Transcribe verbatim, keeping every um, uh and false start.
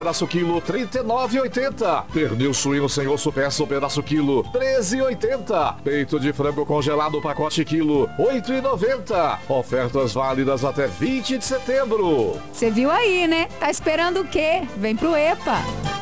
pedaço quilo, trinta e nove e oitenta. Pernil suíno sem osso peça pedaço quilo, treze e oitenta. Peito de frango congelado pacote quilo, oito e noventa. Ofertas válidas até vinte de setembro. Você viu aí, né? Tá esperando o quê? Vem pro EPA.